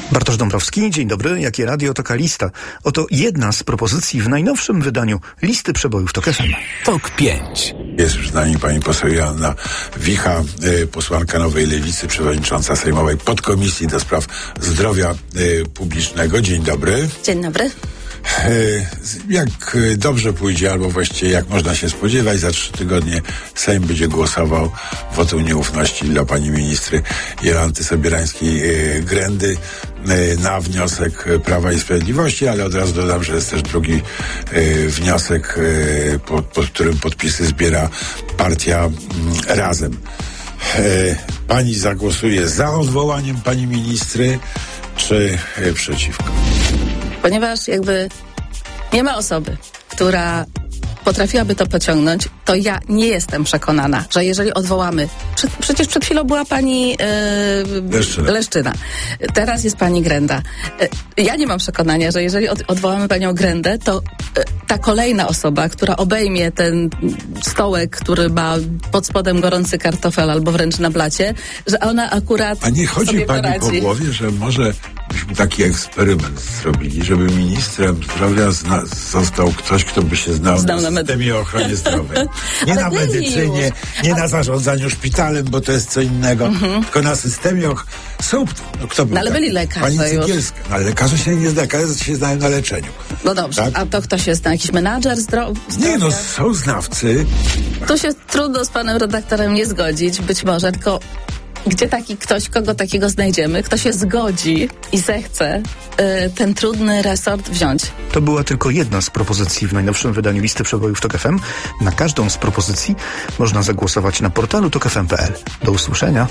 Bartosz Dąbrowski, dzień dobry. Jakie radio, taka lista. Oto jedna z propozycji w najnowszym wydaniu listy przebojów TOK FM. TOK 5. Jest już z nami pani poseł Joanna Wicha, posłanka Nowej Lewicy, przewodnicząca sejmowej podkomisji do spraw zdrowia publicznego. Dzień dobry. Dzień dobry. Jak dobrze pójdzie, albo właściwie jak można się spodziewać, za 3 tygodnie Sejm będzie głosował wotum nieufności dla pani ministry Jolanty Sobierańskiej-Grendy na wniosek Prawa i Sprawiedliwości, ale od razu dodam, że jest też drugi wniosek, pod którym podpisy zbiera partia Razem. Pani zagłosuje za odwołaniem pani ministry, czy przeciwko? Ponieważ nie ma osoby, która potrafiłaby to pociągnąć, to ja nie jestem przekonana, że jeżeli odwołamy... Przecież przed chwilą była pani Leszczyna. Teraz jest pani Grenda. Ja nie mam przekonania, że jeżeli odwołamy panią Grendę, to ta kolejna osoba, która obejmie ten stołek, który ma pod spodem gorący kartofel albo wręcz na blacie, że ona akurat A nie chodzi sobie pani poradzi. po głowie, że może byśmy taki eksperyment zrobili, żeby ministrem zdrowia został ktoś, kto by się znał na systemie ochrony zdrowia. Nie na medycynie, nie na zarządzaniu szpitalem, bo to jest co innego, tylko na systemie kto był ale byli lekarze Pani już. Cygielska. No, ale lekarze się nie znają, lekarze się znają na leczeniu. No dobrze, tak? a to ktoś jest jakiś menadżer zdrowia? Nie, no są znawcy. Tu się trudno z panem redaktorem nie zgodzić, być może, tylko gdzie taki ktoś, kogo takiego znajdziemy, kto się zgodzi i zechce ten trudny resort wziąć. To była tylko jedna z propozycji w najnowszym wydaniu listy przebojów TOK FM. Na każdą z propozycji można zagłosować na portalu tokfm.pl. Do usłyszenia.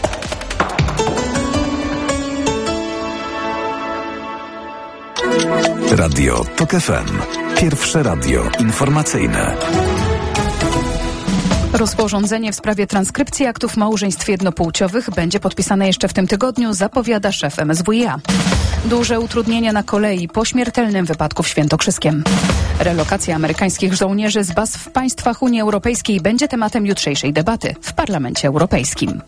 Radio TOK FM. Pierwsze radio informacyjne. Rozporządzenie w sprawie transkrypcji aktów małżeństw jednopłciowych będzie podpisane jeszcze w tym tygodniu, zapowiada szef MSWiA. Duże utrudnienia na kolei po śmiertelnym wypadku w Świętokrzyskiem. Relokacja amerykańskich żołnierzy z baz w państwach Unii Europejskiej będzie tematem jutrzejszej debaty w Parlamencie Europejskim.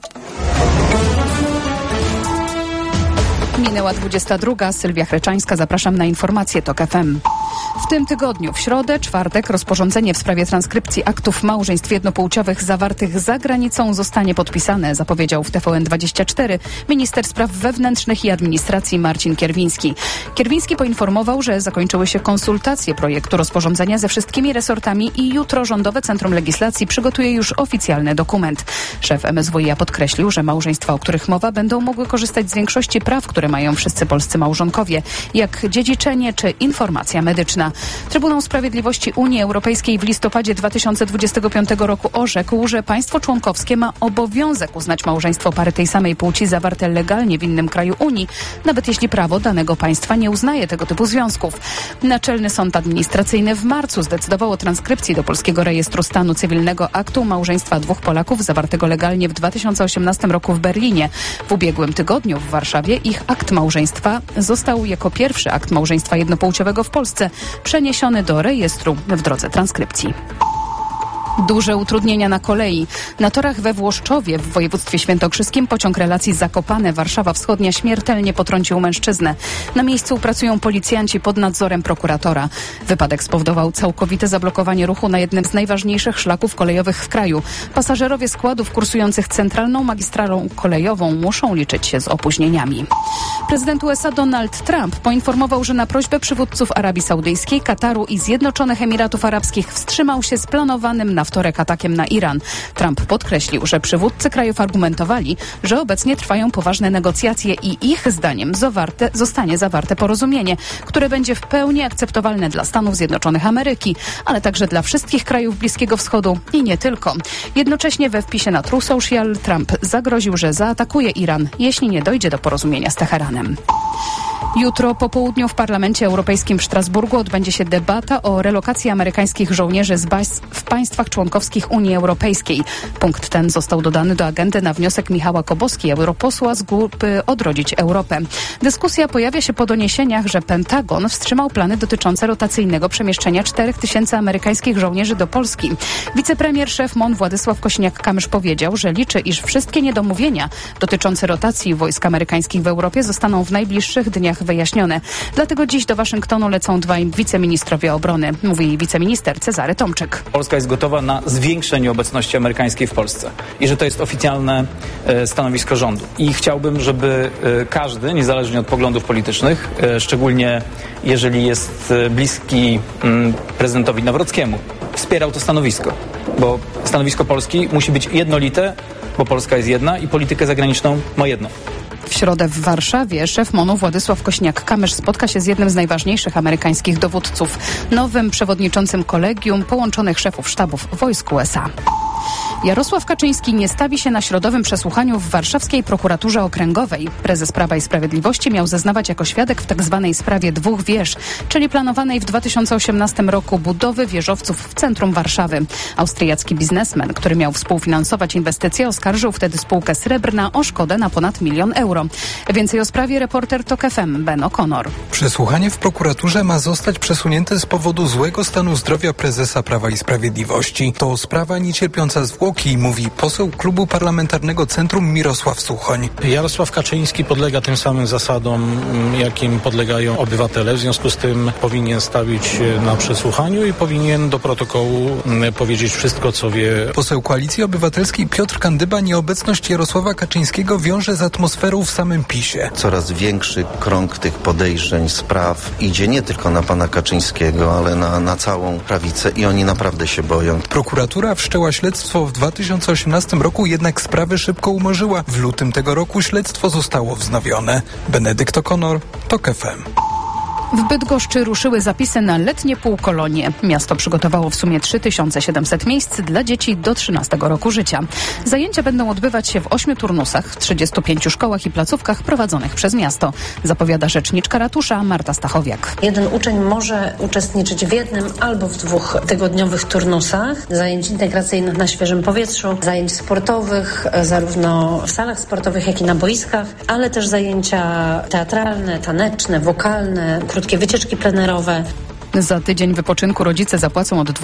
Minęła 22. Sylwia Chreczańska. Zapraszam na informacje TOK FM. W tym tygodniu, w środę, czwartek, rozporządzenie w sprawie transkrypcji aktów małżeństw jednopłciowych zawartych za granicą zostanie podpisane, zapowiedział w TVN24 minister spraw wewnętrznych i administracji Marcin Kierwiński. Kierwiński poinformował, że zakończyły się konsultacje projektu rozporządzenia ze wszystkimi resortami i jutro Rządowe Centrum Legislacji przygotuje już oficjalny dokument. Szef MSWiA podkreślił, że małżeństwa, o których mowa, będą mogły korzystać z większości praw, które mają wszyscy polscy małżonkowie, jak dziedziczenie czy informacja medyczna. Trybunał Sprawiedliwości Unii Europejskiej w listopadzie 2025 roku orzekł, że państwo członkowskie ma obowiązek uznać małżeństwo pary tej samej płci zawarte legalnie w innym kraju Unii, nawet jeśli prawo danego państwa nie uznaje tego typu związków. Naczelny Sąd Administracyjny w marcu zdecydował o transkrypcji do Polskiego Rejestru Stanu Cywilnego aktu małżeństwa dwóch Polaków zawartego legalnie w 2018 roku w Berlinie. W ubiegłym tygodniu w Warszawie ich akt małżeństwa został jako pierwszy akt małżeństwa jednopłciowego w Polsce przeniesiony do rejestru w drodze transkrypcji. Duże utrudnienia na kolei. Na torach we Włoszczowie w województwie świętokrzyskim pociąg relacji Zakopane-Warszawa Wschodnia śmiertelnie potrącił mężczyznę. Na miejscu pracują policjanci pod nadzorem prokuratora. Wypadek spowodował całkowite zablokowanie ruchu na jednym z najważniejszych szlaków kolejowych w kraju. Pasażerowie składów kursujących centralną magistralą kolejową muszą liczyć się z opóźnieniami. Prezydent USA Donald Trump poinformował, że na prośbę przywódców Arabii Saudyjskiej, Kataru i Zjednoczonych Emiratów Arabskich wstrzymał się z planowanym na wtorek atakiem na Iran. Trump podkreślił, że przywódcy krajów argumentowali, że obecnie trwają poważne negocjacje i ich zdaniem zostanie zawarte porozumienie, które będzie w pełni akceptowalne dla Stanów Zjednoczonych Ameryki, ale także dla wszystkich krajów Bliskiego Wschodu i nie tylko. Jednocześnie we wpisie na True Social Trump zagroził, że zaatakuje Iran, jeśli nie dojdzie do porozumienia z Teheranem. Jutro po południu w Parlamencie Europejskim w Strasburgu odbędzie się debata o relokacji amerykańskich żołnierzy z baz w państwach członkowskich Unii Europejskiej. Punkt ten został dodany do agendy na wniosek Michała Koboski, europosła z grupy Odrodzić Europę. Dyskusja pojawia się po doniesieniach, że Pentagon wstrzymał plany dotyczące rotacyjnego przemieszczenia 4000 amerykańskich żołnierzy do Polski. Wicepremier szef MON Władysław Kosiniak-Kamysz powiedział, że liczy, iż wszystkie niedomówienia dotyczące rotacji wojsk amerykańskich w Europie zostaną w najbliższych dniach sprawach wyjaśnione. Dlatego dziś do Waszyngtonu lecą dwaj wiceministrowie obrony, mówi wiceminister Cezary Tomczyk. Polska jest gotowa na zwiększenie obecności amerykańskiej w Polsce i że to jest oficjalne stanowisko rządu. I chciałbym, żeby każdy, niezależnie od poglądów politycznych, szczególnie jeżeli jest bliski prezydentowi Nawrockiemu, wspierał to stanowisko, bo stanowisko Polski musi być jednolite, bo Polska jest jedna i politykę zagraniczną ma jedną. W środę w Warszawie szef MON-u Władysław Kośniak-Kamysz spotka się z jednym z najważniejszych amerykańskich dowódców, nowym przewodniczącym kolegium połączonych szefów sztabów wojsk USA. Jarosław Kaczyński nie stawi się na środowym przesłuchaniu w warszawskiej prokuraturze okręgowej. Prezes Prawa i Sprawiedliwości miał zeznawać jako świadek w tzw. sprawie dwóch wież, czyli planowanej w 2018 roku budowy wieżowców w centrum Warszawy. Austriacki biznesmen, który miał współfinansować inwestycje, oskarżył wtedy spółkę Srebrna o szkodę na ponad 1 000 000 euro. Więcej o sprawie reporter TOK FM Ben O'Connor. Przesłuchanie w prokuraturze ma zostać przesunięte z powodu złego stanu zdrowia prezesa Prawa i Sprawiedliwości. To sprawa niecierpiąca zwłoki, mówi poseł klubu parlamentarnego Centrum Mirosław Suchoń. Jarosław Kaczyński podlega tym samym zasadom, jakim podlegają obywatele. W związku z tym powinien stawić się na przesłuchaniu i powinien do protokołu powiedzieć wszystko, co wie. Poseł Koalicji Obywatelskiej Piotr Kandyba nieobecność Jarosława Kaczyńskiego wiąże z atmosferą w samym PiS-ie. Coraz większy krąg tych podejrzeń, spraw idzie nie tylko na pana Kaczyńskiego, ale na całą prawicę i oni naprawdę się boją. Prokuratura wszczęła śledztwo w 2018 roku, jednak sprawę szybko umorzyła. W lutym tego roku śledztwo zostało wznowione. Benedykt O'Connor, TOK FM. W Bydgoszczy ruszyły zapisy na letnie półkolonie. Miasto przygotowało w sumie 3700 miejsc dla dzieci do 13 roku życia. Zajęcia będą odbywać się w 8 turnusach, w 35 szkołach i placówkach prowadzonych przez miasto. Zapowiada rzeczniczka ratusza Marta Stachowiak. Jeden uczeń może uczestniczyć w jednym albo w 2 tygodniowych turnusach zajęć integracyjnych na świeżym powietrzu, zajęć sportowych, zarówno w salach sportowych, jak i na boiskach, ale też zajęcia teatralne, taneczne, wokalne, krótkie wycieczki plenerowe. Za tydzień wypoczynku rodzice zapłacą od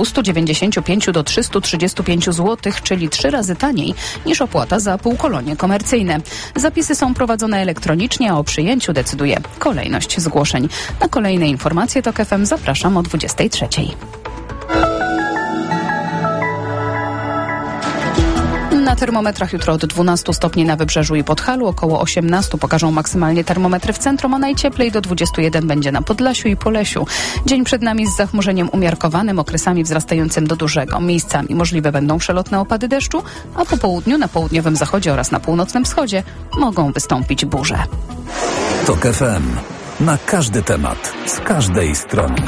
295 do 335 zł, czyli 3 razy taniej niż opłata za półkolonie komercyjne. Zapisy są prowadzone elektronicznie, a o przyjęciu decyduje kolejność zgłoszeń. Na kolejne informacje TOK FM zapraszam o 23. Na termometrach jutro od 12 stopni na Wybrzeżu i Podhalu, około 18 pokażą maksymalnie termometry w centrum, a najcieplej do 21 będzie na Podlasiu i Polesiu. Dzień przed nami z zachmurzeniem umiarkowanym, okresami wzrastającym do dużego. Miejscami możliwe będą przelotne opady deszczu, a po południu na południowym zachodzie oraz na północnym wschodzie mogą wystąpić burze. TOK FM. Na każdy temat, z każdej strony.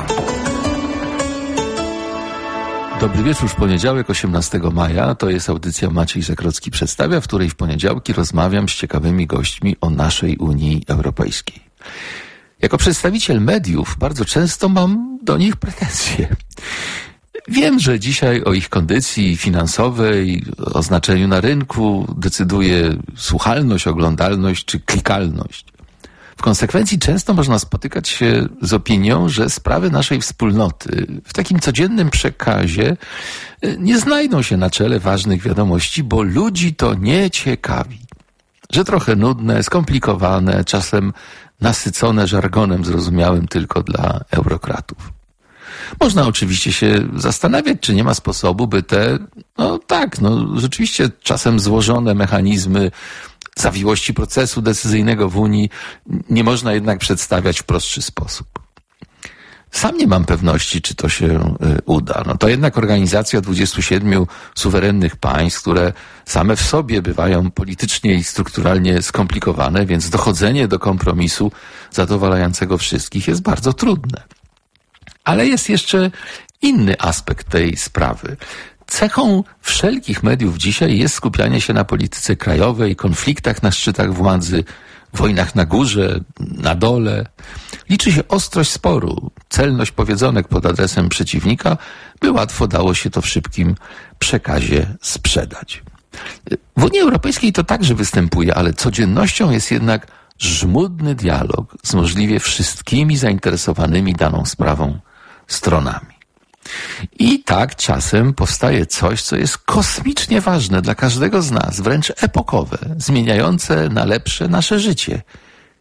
Dobry wieczór, w poniedziałek 18 maja, to jest audycja Maciej Żekrocki przedstawia, w której w poniedziałki rozmawiam z ciekawymi gośćmi o naszej Unii Europejskiej. Jako przedstawiciel mediów bardzo często mam do nich pretensje. Wiem, że dzisiaj o ich kondycji finansowej, o znaczeniu na rynku decyduje słuchalność, oglądalność czy klikalność. W konsekwencji często można spotykać się z opinią, że sprawy naszej wspólnoty w takim codziennym przekazie nie znajdą się na czele ważnych wiadomości, bo ludzi to nie ciekawi. Że trochę nudne, skomplikowane, czasem nasycone żargonem zrozumiałym tylko dla eurokratów. Można oczywiście się zastanawiać, czy nie ma sposobu, by te, rzeczywiście czasem złożone mechanizmy zawiłości procesu decyzyjnego w Unii nie można jednak przedstawiać w prostszy sposób. Sam nie mam pewności, czy to się uda. To jednak organizacja 27 suwerennych państw, które same w sobie bywają politycznie i strukturalnie skomplikowane, więc dochodzenie do kompromisu zadowalającego wszystkich jest bardzo trudne. Ale jest jeszcze inny aspekt tej sprawy. Cechą wszelkich mediów dzisiaj jest skupianie się na polityce krajowej, konfliktach na szczytach władzy, wojnach na górze, na dole. Liczy się ostrość sporu, celność powiedzonek pod adresem przeciwnika, by łatwo dało się to w szybkim przekazie sprzedać. W Unii Europejskiej to także występuje, ale codziennością jest jednak żmudny dialog z możliwie wszystkimi zainteresowanymi daną sprawą stronami. I tak czasem powstaje coś, co jest kosmicznie ważne dla każdego z nas, wręcz epokowe, zmieniające na lepsze nasze życie.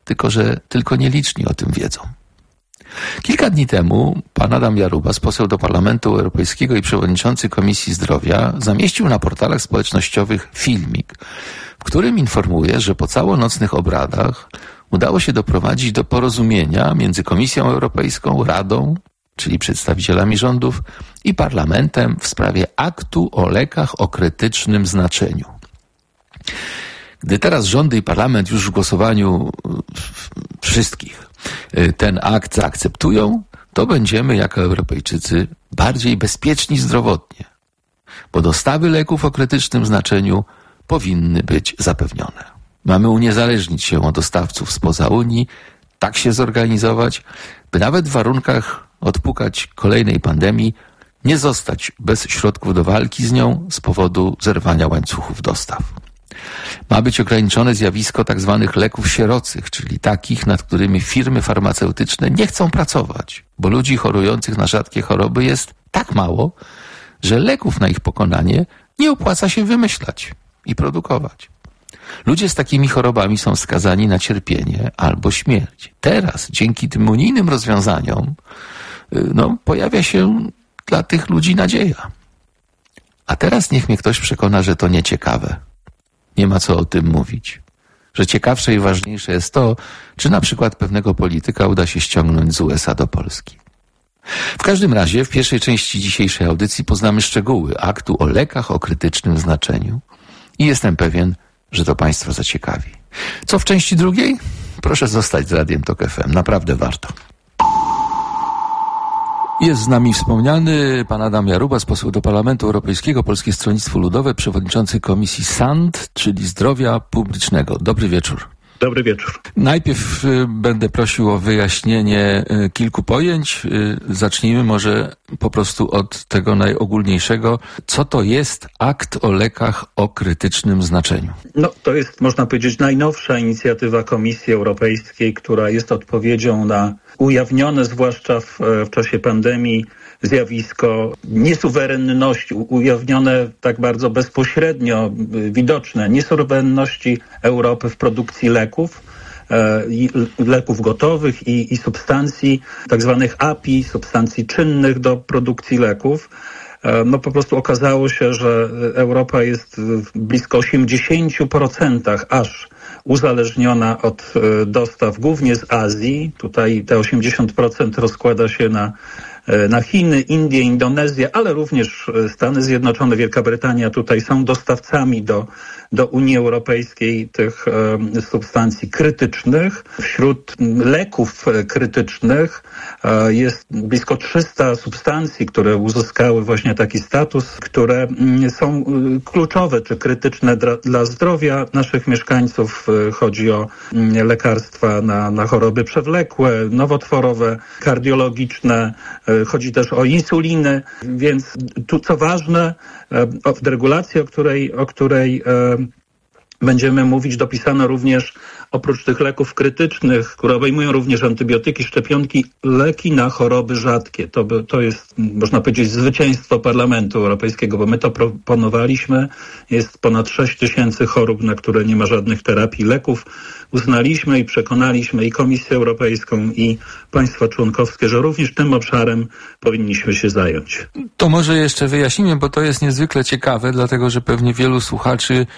tylko że tylko nieliczni o tym wiedzą. Kilka dni temu pan Adam Jarubas, poseł do Parlamentu Europejskiego i przewodniczący Komisji Zdrowia, zamieścił na portalach społecznościowych filmik, w którym informuje, że po całonocnych obradach udało się doprowadzić do porozumienia między Komisją Europejską, Radą, czyli przedstawicielami rządów, i Parlamentem w sprawie aktu o lekach o krytycznym znaczeniu. Gdy teraz rządy i Parlament już w głosowaniu wszystkich ten akt zaakceptują, to będziemy jako Europejczycy bardziej bezpieczni zdrowotnie, bo dostawy leków o krytycznym znaczeniu powinny być zapewnione. Mamy uniezależnić się od dostawców spoza Unii, tak się zorganizować, by nawet w warunkach odpukać kolejnej pandemii nie zostać bez środków do walki z nią z powodu zerwania łańcuchów dostaw. Ma być ograniczone zjawisko tzw. leków sierocych, czyli takich, nad którymi firmy farmaceutyczne nie chcą pracować, bo ludzi chorujących na rzadkie choroby jest tak mało, że leków na ich pokonanie nie opłaca się wymyślać i produkować. Ludzie z takimi chorobami są skazani na cierpienie albo śmierć. Teraz, dzięki tym unijnym rozwiązaniom, pojawia się dla tych ludzi nadzieja. A teraz niech mnie ktoś przekona, że to nieciekawe. Nie ma co o tym mówić. Że ciekawsze i ważniejsze jest to, czy na przykład pewnego polityka uda się ściągnąć z USA do Polski. W każdym razie w pierwszej części dzisiejszej audycji poznamy szczegóły aktu o lekach o krytycznym znaczeniu i jestem pewien, że to Państwa zaciekawi. Co w części drugiej? Proszę zostać z Radiem Tok FM. Naprawdę warto. Jest z nami wspomniany pan Adam Jarubas, poseł do Parlamentu Europejskiego, Polskie Stronnictwo Ludowe, przewodniczący Komisji SAND, czyli Zdrowia Publicznego. Dobry wieczór. Dobry wieczór. Najpierw będę prosił o wyjaśnienie kilku pojęć. Zacznijmy może po prostu od tego najogólniejszego. Co to jest akt o lekach o krytycznym znaczeniu? To jest, można powiedzieć, najnowsza inicjatywa Komisji Europejskiej, która jest odpowiedzią na ujawnione, zwłaszcza w czasie pandemii, zjawisko niesuwerenności, ujawnione tak bardzo bezpośrednio, widoczne, niesuwerenności Europy w produkcji leków, leków gotowych i substancji, tak zwanych API, substancji czynnych do produkcji leków. Po prostu okazało się, że Europa jest w blisko 80% aż uzależniona od dostaw głównie z Azji. Tutaj te 80% rozkłada się na Chiny, Indie, Indonezję, ale również Stany Zjednoczone, Wielka Brytania tutaj są dostawcami do Unii Europejskiej tych substancji krytycznych. Wśród leków krytycznych jest blisko 300 substancji, które uzyskały właśnie taki status, które są kluczowe czy krytyczne dla zdrowia naszych mieszkańców. Chodzi o lekarstwa na choroby przewlekłe, nowotworowe, kardiologiczne, chodzi też o insuliny, więc tu co ważne, w regulacji, o której będziemy mówić, dopisano również oprócz tych leków krytycznych, które obejmują również antybiotyki, szczepionki, leki na choroby rzadkie. To jest, można powiedzieć, zwycięstwo Parlamentu Europejskiego, bo my to proponowaliśmy. Jest ponad 6 000 chorób, na które nie ma żadnych terapii leków. Uznaliśmy i przekonaliśmy i Komisję Europejską, i państwa członkowskie, że również tym obszarem powinniśmy się zająć. To może jeszcze wyjaśnimy, bo to jest niezwykle ciekawe, dlatego że pewnie wielu słuchaczy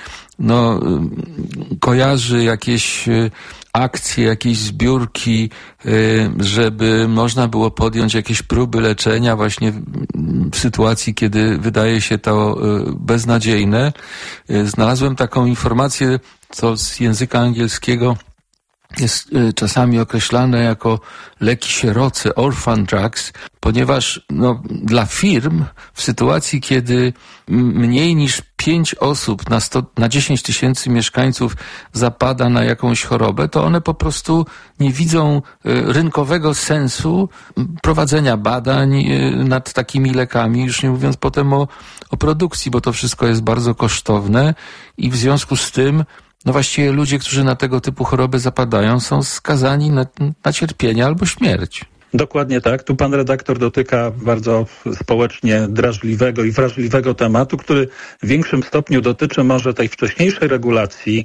kojarzy jakieś akcje, jakieś zbiórki, żeby można było podjąć jakieś próby leczenia właśnie w sytuacji, kiedy wydaje się to beznadziejne. Znalazłem taką informację, co z języka angielskiego jest czasami określane jako leki sieroce, orphan drugs, ponieważ dla firm w sytuacji, kiedy mniej niż 5 osób na 10 000 mieszkańców zapada na jakąś chorobę, to one po prostu nie widzą rynkowego sensu prowadzenia badań nad takimi lekami, już nie mówiąc potem o produkcji, bo to wszystko jest bardzo kosztowne i w związku z tym właściwie ludzie, którzy na tego typu choroby zapadają, są skazani na cierpienie albo śmierć. Dokładnie tak. Tu pan redaktor dotyka bardzo społecznie drażliwego i wrażliwego tematu, który w większym stopniu dotyczy może tej wcześniejszej regulacji,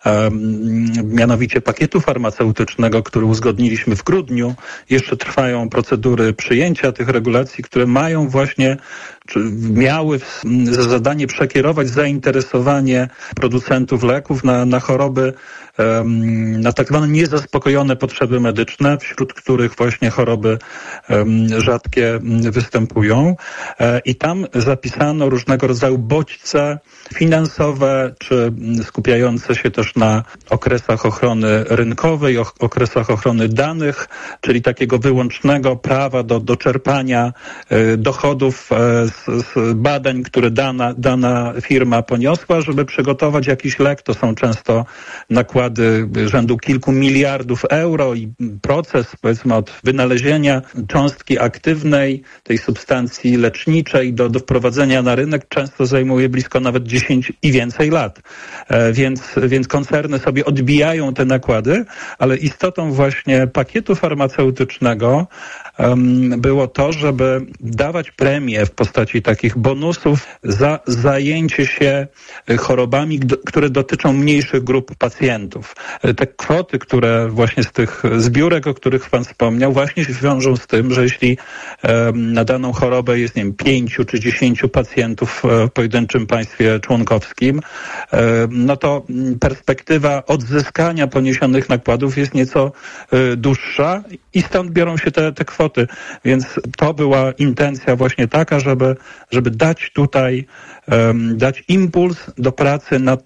mianowicie pakietu farmaceutycznego, który uzgodniliśmy w grudniu. Jeszcze trwają procedury przyjęcia tych regulacji, które mają właśnie, czy miały za zadanie przekierować zainteresowanie producentów leków na choroby, na tak zwane niezaspokojone potrzeby medyczne, wśród których właśnie choroby rzadkie występują. I tam zapisano różnego rodzaju bodźce finansowe, czy skupiające się też na okresach ochrony rynkowej, okresach ochrony danych, czyli takiego wyłącznego prawa do czerpania dochodów z badań, które dana firma poniosła, żeby przygotować jakiś lek. To są często nakłady rzędu kilku miliardów euro i proces, powiedzmy, od wynalezienia cząstki aktywnej, tej substancji leczniczej do wprowadzenia na rynek często zajmuje blisko nawet 10 i więcej lat. Więc koncerny sobie odbijają te nakłady, ale istotą właśnie pakietu farmaceutycznego było to, żeby dawać premię w postaci takich bonusów za zajęcie się chorobami, które dotyczą mniejszych grup pacjentów. Te kwoty, które właśnie z tych zbiórek, o których pan wspomniał, właśnie się wiążą z tym, że jeśli na daną chorobę jest, nie wiem, 5 czy 10 pacjentów w pojedynczym państwie członkowskim, no to perspektywa odzyskania poniesionych nakładów jest nieco dłuższa i stąd biorą się te kwoty. Więc to była intencja właśnie taka, żeby dać tutaj, dać impuls do pracy nad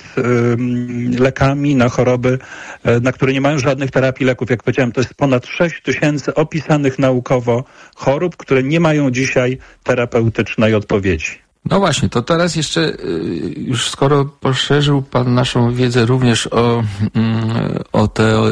lekami na choroby, na które nie mają żadnych terapii leków. Jak powiedziałem, to jest ponad 6 000 opisanych naukowo chorób, które nie mają dzisiaj terapeutycznej odpowiedzi. No właśnie, to teraz jeszcze, już skoro poszerzył pan naszą wiedzę również o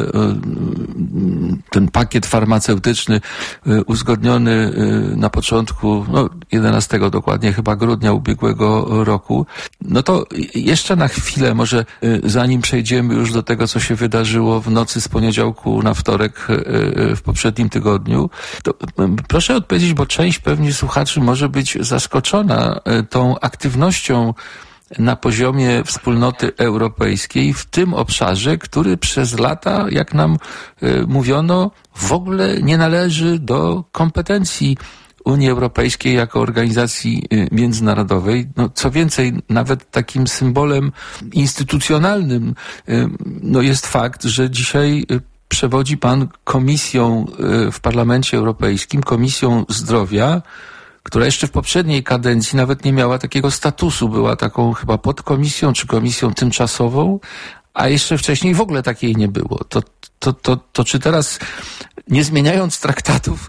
ten pakiet farmaceutyczny uzgodniony na początku, 11 dokładnie chyba grudnia ubiegłego roku, no to jeszcze na chwilę, może zanim przejdziemy już do tego, co się wydarzyło w nocy z poniedziałku na wtorek w poprzednim tygodniu, to proszę odpowiedzieć, bo część pewnie słuchaczy może być zaskoczona tą aktywnością na poziomie wspólnoty europejskiej w tym obszarze, który przez lata, jak nam mówiono, w ogóle nie należy do kompetencji Unii Europejskiej jako organizacji międzynarodowej. No, co więcej, nawet takim symbolem instytucjonalnym jest fakt, że dzisiaj przewodzi pan Komisją w Parlamencie Europejskim, Komisją Zdrowia, która jeszcze w poprzedniej kadencji nawet nie miała takiego statusu, była taką chyba podkomisją czy komisją tymczasową, a jeszcze wcześniej w ogóle takiej nie było. To czy teraz, nie zmieniając traktatów,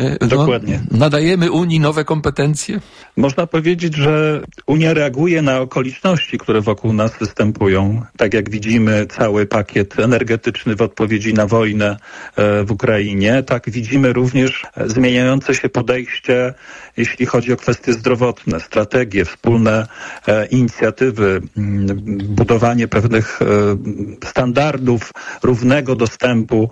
nadajemy Unii nowe kompetencje? Można powiedzieć, że Unia reaguje na okoliczności, które wokół nas występują. Tak jak widzimy cały pakiet energetyczny w odpowiedzi na wojnę w Ukrainie, tak widzimy również zmieniające się podejście, jeśli chodzi o kwestie zdrowotne, strategie, wspólne inicjatywy, budowanie pewnych standardów równego dostępu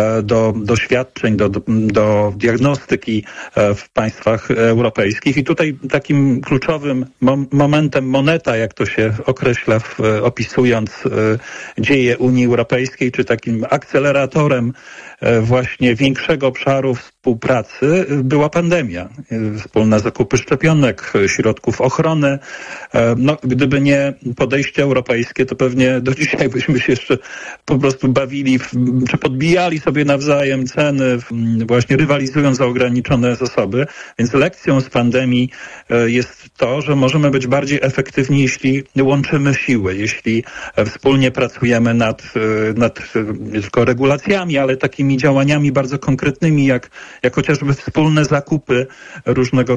do świadczeń, do diagnostyki w państwach europejskich. I tutaj takim kluczowym momentem moneta, jak to się określa, opisując dzieje Unii Europejskiej, czy takim akceleratorem właśnie większego obszaru współpracy była pandemia. Wspólne zakupy szczepionek, środków ochrony. Gdyby nie podejście europejskie, to pewnie do dzisiaj byśmy się jeszcze po prostu bawili, czy podbijali sobie nawzajem ceny, właśnie rywalizując o ograniczone zasoby. Więc lekcją z pandemii jest to, że możemy być bardziej efektywni, jeśli łączymy siły, jeśli wspólnie pracujemy nad nie tylko regulacjami, ale takimi działaniami bardzo konkretnymi, jak chociażby wspólne zakupy różnego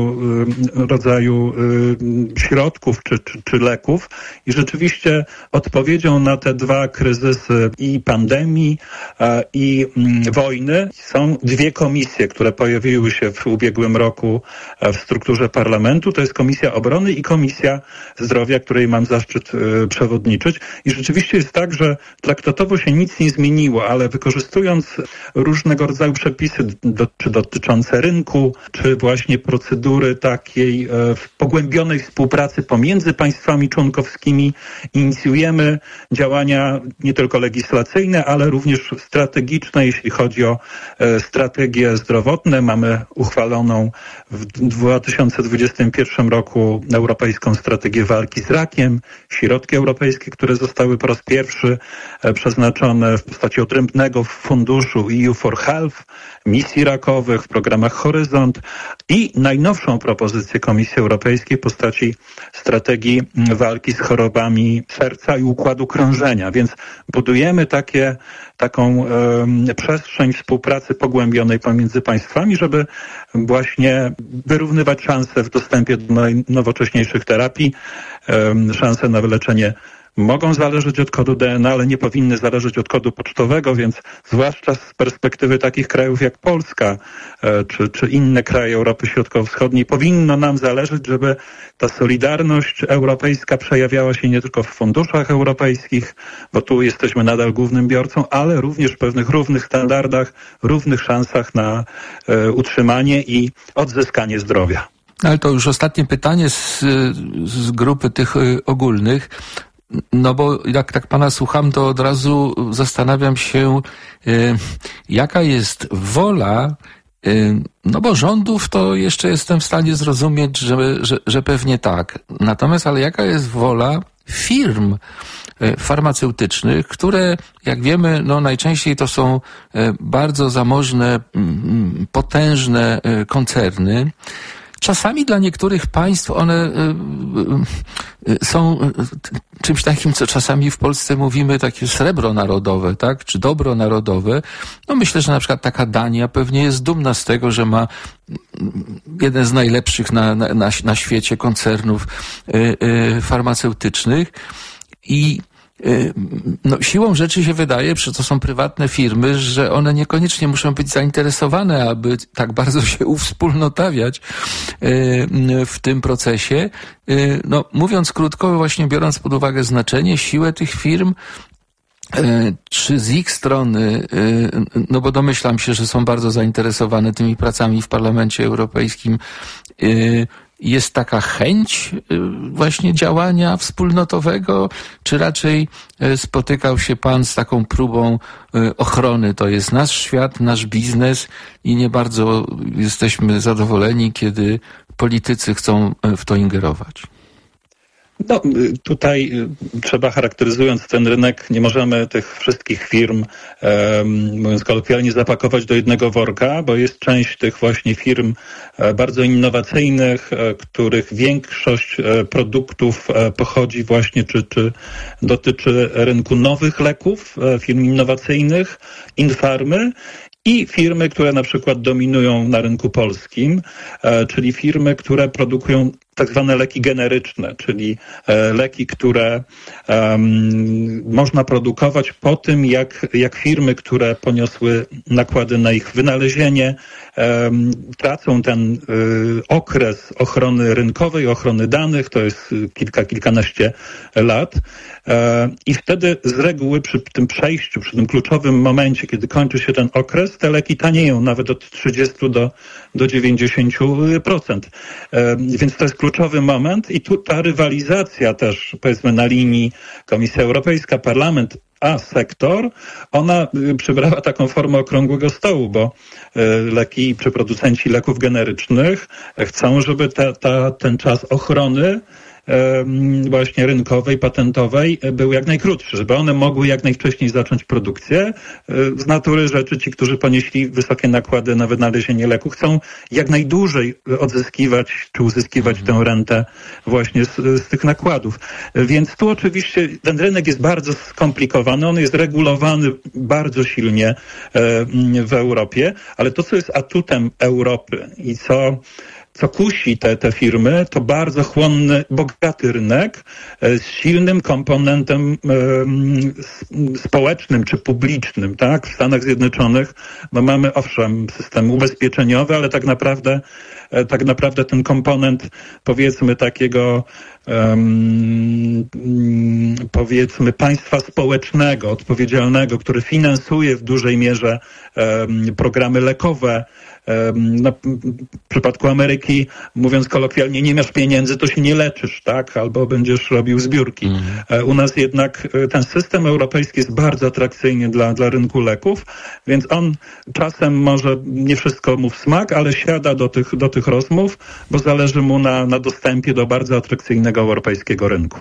rodzaju środków czy leków. I rzeczywiście odpowiedzią na te dwa kryzysy, i pandemii, i wojny, są dwie komisje, komisje, które pojawiły się w ubiegłym roku w strukturze parlamentu. To jest Komisja Obrony i Komisja Zdrowia, której mam zaszczyt przewodniczyć. I rzeczywiście jest tak, że traktatowo się nic nie zmieniło, ale wykorzystując różnego rodzaju przepisy czy dotyczące rynku, czy właśnie procedury takiej pogłębionej współpracy pomiędzy państwami członkowskimi, inicjujemy działania nie tylko legislacyjne, ale również strategiczne, jeśli chodzi o strategie zdrowotne. Mamy uchwaloną w 2021 roku Europejską Strategię Walki z Rakiem, środki europejskie, które zostały po raz pierwszy przeznaczone w postaci odrębnego funduszu EU for Health, misji rakowych w programach Horyzont i najnowszą propozycję Komisji Europejskiej w postaci strategii walki z chorobami serca i układu krążenia. Więc budujemy taką przestrzeń współpracy pogłębionej pomiędzy państwami, żeby właśnie wyrównywać szanse w dostępie do najnowocześniejszych terapii, szanse na wyleczenie mogą zależeć od kodu DNA, ale nie powinny zależeć od kodu pocztowego, więc zwłaszcza z perspektywy takich krajów jak Polska czy inne kraje Europy Środkowo-Wschodniej powinno nam zależeć, żeby ta solidarność europejska przejawiała się nie tylko w funduszach europejskich, bo tu jesteśmy nadal głównym biorcą, ale również w pewnych równych standardach, równych szansach na utrzymanie i odzyskanie zdrowia. Ale to już ostatnie pytanie z grupy tych ogólnych. No bo jak tak pana słucham, to od razu zastanawiam się, jaka jest wola, no bo rządów to jeszcze jestem w stanie zrozumieć, że pewnie tak. Natomiast, ale jaka jest wola firm farmaceutycznych, które, jak wiemy, no najczęściej to są bardzo zamożne, potężne koncerny. Czasami dla niektórych państw one są czymś takim, co czasami w Polsce mówimy takie srebro narodowe, tak? Czy dobro narodowe. No myślę, że na przykład taka Dania pewnie jest dumna z tego, że ma jeden z najlepszych na świecie koncernów farmaceutycznych i no, siłą rzeczy się wydaje, że to są prywatne firmy, że one niekoniecznie muszą być zainteresowane, aby tak bardzo się uwspólnotawiać w tym procesie. No, mówiąc krótko, właśnie biorąc pod uwagę znaczenie, siłę tych firm, czy z ich strony, no bo domyślam się, że są bardzo zainteresowane tymi pracami w Parlamencie Europejskim, jest taka chęć właśnie działania wspólnotowego, czy raczej spotykał się pan z taką próbą ochrony? To jest nasz świat, nasz biznes i nie bardzo jesteśmy zadowoleni, kiedy politycy chcą w to ingerować. No, tutaj trzeba, charakteryzując ten rynek, nie możemy tych wszystkich firm, mówiąc kolokwialnie, zapakować do jednego worka, bo jest część tych właśnie firm bardzo innowacyjnych, których większość produktów pochodzi właśnie, czy dotyczy rynku nowych leków, firm innowacyjnych, Infarmy, i firmy, które na przykład dominują na rynku polskim, czyli firmy, które produkują tak zwane leki generyczne, czyli leki, które można produkować po tym, jak firmy, które poniosły nakłady na ich wynalezienie, tracą ten okres ochrony rynkowej, ochrony danych, to jest kilkanaście lat. I wtedy z reguły przy tym przejściu, przy tym kluczowym momencie, kiedy kończy się ten okres, te leki tanieją nawet od 30 do 90%. Więc to jest kluczowy moment i tu ta rywalizacja też, powiedzmy, na linii Komisja Europejska, Parlament, a sektor, ona przybrała taką formę okrągłego stołu, bo leki czy producenci leków generycznych chcą, żeby ten czas ochrony właśnie rynkowej, patentowej był jak najkrótszy, żeby one mogły jak najwcześniej zacząć produkcję. Z natury rzeczy ci, którzy ponieśli wysokie nakłady na wynalezienie leku, chcą jak najdłużej odzyskiwać czy uzyskiwać tę rentę właśnie z tych nakładów. Więc tu oczywiście ten rynek jest bardzo skomplikowany, on jest regulowany bardzo silnie w Europie, ale to, co jest atutem Europy i co co kusi te firmy, to bardzo chłonny, bogaty rynek z silnym komponentem społecznym czy publicznym, tak? W Stanach Zjednoczonych mamy, owszem, system ubezpieczeniowy, ale tak naprawdę ten komponent, powiedzmy, takiego powiedzmy państwa społecznego, odpowiedzialnego, który finansuje w dużej mierze programy lekowe. W przypadku Ameryki, mówiąc kolokwialnie, nie masz pieniędzy, to się nie leczysz, tak? Albo będziesz robił zbiórki. U nas jednak ten system europejski jest bardzo atrakcyjny dla rynku leków, więc on czasem może nie wszystko mu w smak, ale siada do tych rozmów, bo zależy mu na dostępie do bardzo atrakcyjnego europejskiego rynku.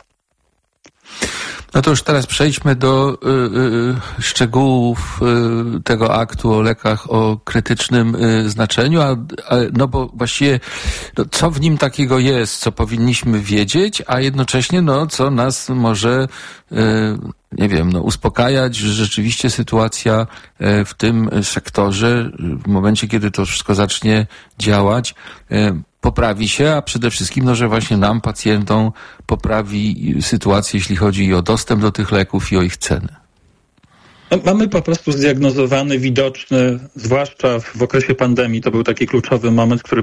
No to już teraz przejdźmy do szczegółów tego aktu o lekach o krytycznym znaczeniu, no bo właściwie co w nim takiego jest, co powinniśmy wiedzieć, a jednocześnie co nas może nie wiem, uspokajać, że rzeczywiście sytuacja w tym sektorze w momencie, kiedy to wszystko zacznie działać, poprawi się, a przede wszystkim, że właśnie nam, pacjentom, poprawi sytuację, jeśli chodzi i o dostęp do tych leków, i o ich ceny. Mamy po prostu zdiagnozowany, widoczny, zwłaszcza w okresie pandemii, to był taki kluczowy moment, który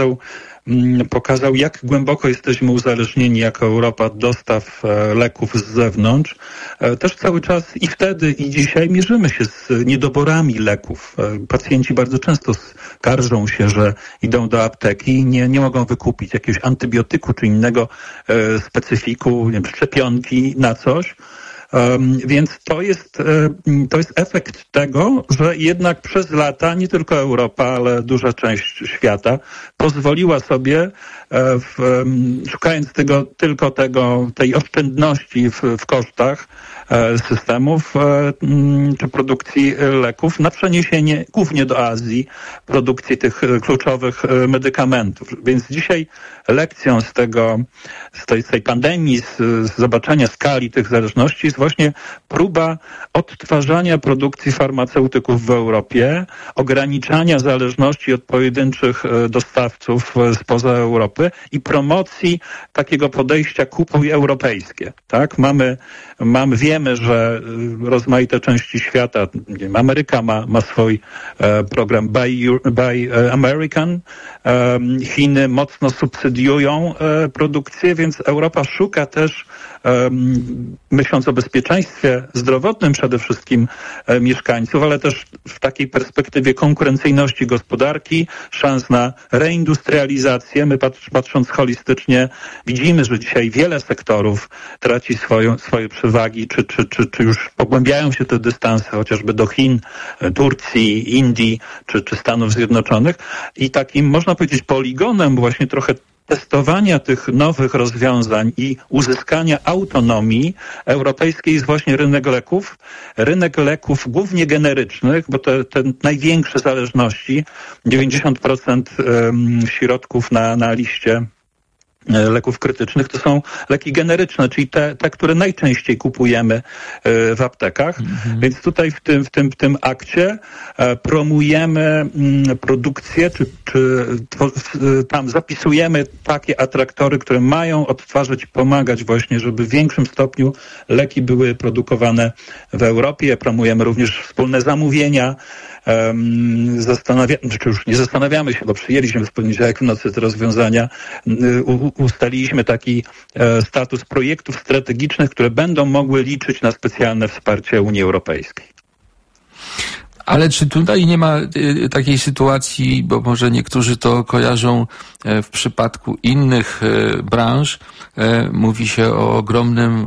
pokazał, jak głęboko jesteśmy uzależnieni jako Europa od dostaw leków z zewnątrz. Też cały czas i wtedy, i dzisiaj mierzymy się z niedoborami leków. Pacjenci bardzo często skarżą się, że idą do apteki i nie mogą wykupić jakiegoś antybiotyku czy innego specyfiku, nie wiem, szczepionki na coś. Więc to jest efekt tego, że jednak przez lata nie tylko Europa, ale duża część świata pozwoliła sobie, szukając tej oszczędności w kosztach systemów czy produkcji leków, na przeniesienie głównie do Azji produkcji tych kluczowych medykamentów. Więc dzisiaj lekcją z tej pandemii, z zobaczenia skali tych zależności jest właśnie próba odtwarzania produkcji farmaceutyków w Europie, ograniczania zależności od pojedynczych dostawców spoza Europy i promocji takiego podejścia kupuj europejskie. Tak? Wiemy, że rozmaite części świata, Ameryka ma swój program Buy American, Chiny mocno subsydiują produkcję, więc Europa szuka też, myśląc o bezpieczeństwie zdrowotnym przede wszystkim mieszkańców, ale też w takiej perspektywie konkurencyjności gospodarki, szans na reindustrializację. My patrząc holistycznie widzimy, że dzisiaj wiele sektorów traci swoje przewagi, czy już pogłębiają się te dystanse chociażby do Chin, Turcji, Indii, czy Stanów Zjednoczonych i takim, można powiedzieć, poligonem właśnie trochę testowania tych nowych rozwiązań i uzyskania autonomii europejskiej jest właśnie rynek leków. Rynek leków głównie generycznych, bo te największe zależności, 90% środków na liście leków krytycznych to są leki generyczne, czyli te, które najczęściej kupujemy w aptekach. Więc tutaj w tym akcie promujemy produkcję, czy tam zapisujemy takie atraktory, które mają odtwarzać i pomagać właśnie, żeby w większym stopniu leki były produkowane w Europie. Promujemy również wspólne zamówienia. Już nie zastanawiamy się, bo przyjęliśmy w poniedziałek w nocy te rozwiązania. Ustaliliśmy taki status projektów strategicznych, które będą mogły liczyć na specjalne wsparcie Unii Europejskiej. Ale czy tutaj nie ma takiej sytuacji, bo może niektórzy to kojarzą w przypadku innych branż, mówi się o ogromnym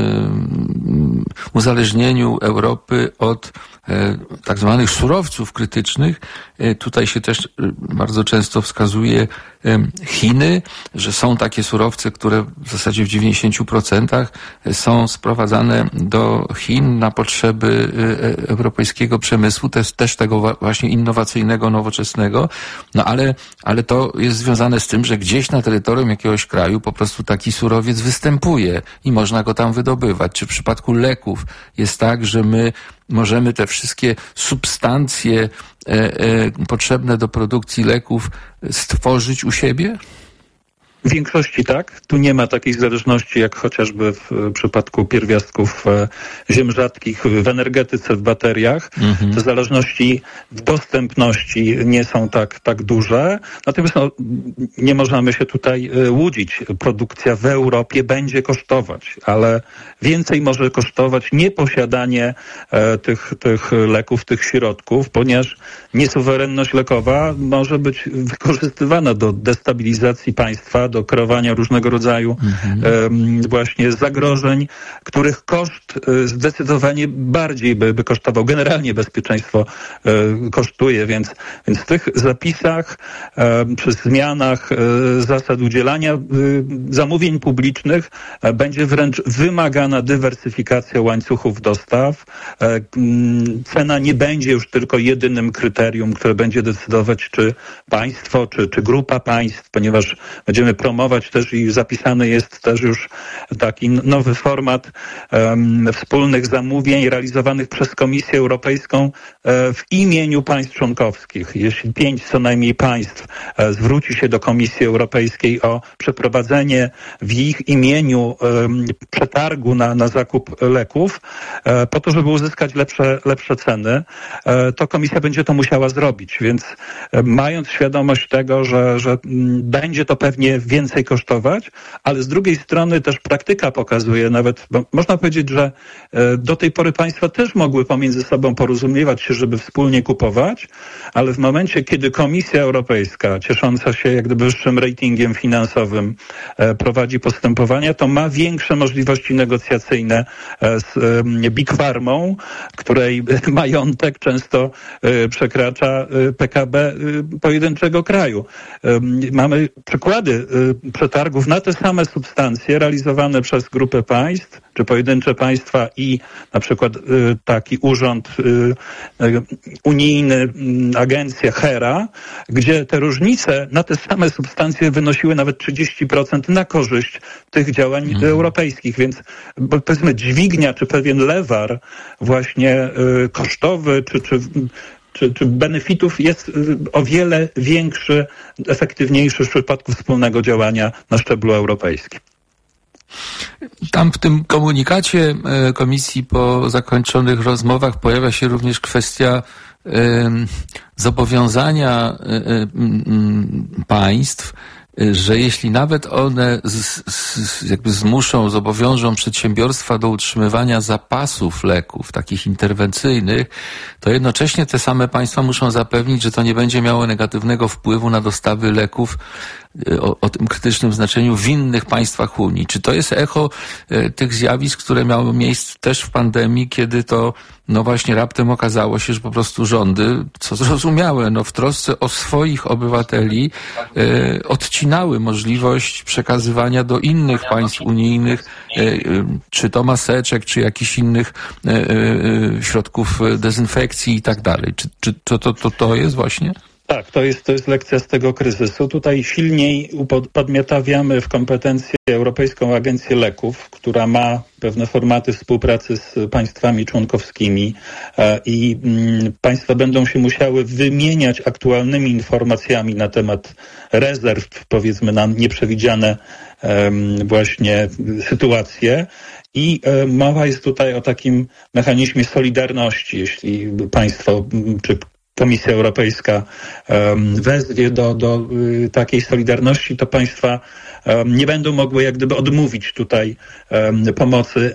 uzależnieniu Europy od tak zwanych surowców krytycznych. Tutaj się też bardzo często wskazuje Chiny, że są takie surowce, które w zasadzie w 90% są sprowadzane do Chin na potrzeby europejskiego przemysłu, też tego właśnie innowacyjnego, nowoczesnego, ale to jest związane z tym, że gdzieś na terytorium jakiegoś kraju po prostu taki surowiec występuje i można go tam wydobywać. Czy w przypadku leków leków jest tak, że my możemy te wszystkie substancje potrzebne do produkcji leków stworzyć u siebie? W większości tak. Tu nie ma takiej zależności jak chociażby w przypadku pierwiastków ziem rzadkich w energetyce, w bateriach. Te zależności w dostępności nie są tak duże. Natomiast nie możemy się tutaj łudzić. Produkcja w Europie będzie kosztować, ale więcej może kosztować nieposiadanie tych leków, tych środków, ponieważ niesuwerenność lekowa może być wykorzystywana do destabilizacji państwa, do kreowania różnego rodzaju właśnie zagrożeń, których koszt zdecydowanie bardziej by kosztował. Generalnie bezpieczeństwo kosztuje, więc w tych zapisach przy zmianach zasad udzielania zamówień publicznych będzie wręcz wymagana dywersyfikacja łańcuchów dostaw. Cena nie będzie już tylko jedynym kryterium, które będzie decydować, czy państwo, czy grupa państw, ponieważ będziemy promować też i zapisany jest też już taki nowy format wspólnych zamówień realizowanych przez Komisję Europejską w imieniu państw członkowskich. Jeśli 5 co najmniej państw zwróci się do Komisji Europejskiej o przeprowadzenie w ich imieniu przetargu na zakup leków po to, żeby uzyskać lepsze ceny, to Komisja będzie to musiała zrobić. Więc mając świadomość tego, że będzie to pewnie więcej kosztować, ale z drugiej strony też praktyka pokazuje nawet, bo można powiedzieć, że do tej pory państwa też mogły pomiędzy sobą porozumiewać się, żeby wspólnie kupować, ale w momencie, kiedy Komisja Europejska, ciesząca się jak gdyby wyższym ratingiem finansowym, prowadzi postępowania, to ma większe możliwości negocjacyjne z Big Pharmą, której majątek często przekracza PKB pojedynczego kraju. Mamy przykłady przetargów na te same substancje realizowane przez grupę państw, czy pojedyncze państwa i na przykład taki urząd unijny, agencja HERA, gdzie te różnice na te same substancje wynosiły nawet 30% na korzyść tych działań europejskich, więc powiedzmy dźwignia, czy pewien lewar właśnie kosztowy, czy benefitów jest o wiele większy, efektywniejszy w przypadku wspólnego działania na szczeblu europejskim. Tam w tym komunikacie Komisji po zakończonych rozmowach pojawia się również kwestia zobowiązania państw, że jeśli nawet one zobowiążą przedsiębiorstwa do utrzymywania zapasów leków, takich interwencyjnych, to jednocześnie te same państwa muszą zapewnić, że to nie będzie miało negatywnego wpływu na dostawy leków o tym krytycznym znaczeniu w innych państwach Unii. Czy to jest echo tych zjawisk, które miały miejsce też w pandemii, kiedy to właśnie raptem okazało się, że po prostu rządy, co zrozumiałe, w trosce o swoich obywateli odcinały możliwość przekazywania do innych państw unijnych, czy to maseczek, czy jakichś innych środków dezynfekcji i tak dalej. Czy to jest właśnie? Tak, to jest lekcja z tego kryzysu. Tutaj silniej podmiotawiamy w kompetencję Europejską Agencję Leków, która ma pewne formaty współpracy z państwami członkowskimi i państwa będą się musiały wymieniać aktualnymi informacjami na temat rezerw, powiedzmy na nieprzewidziane właśnie sytuacje. I mowa jest tutaj o takim mechanizmie solidarności, jeśli państwo czy Komisja Europejska wezwie do takiej solidarności, to państwa nie będą mogły jak gdyby odmówić tutaj pomocy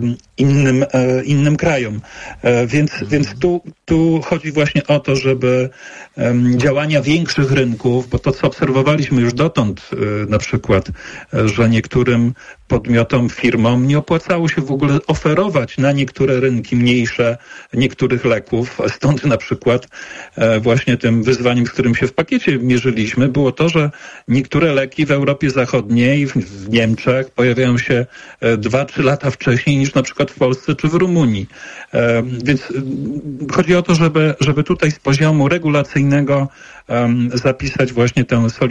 innym krajom. Więc tu chodzi właśnie o to, żeby działania większych rynków, bo to co obserwowaliśmy już dotąd na przykład, że niektórym podmiotom, firmom nie opłacało się w ogóle oferować na niektóre rynki mniejsze niektórych leków. Stąd na przykład właśnie tym wyzwaniem, z którym się w pakiecie mierzyliśmy, było to, że niektóre leki w Europie Zachodniej, w Niemczech pojawiają się 2-3 lata wcześniej niż na przykład w Polsce czy w Rumunii. Więc chodzi o to, żeby tutaj z poziomu regulacyjnego zapisać właśnie tę solidarność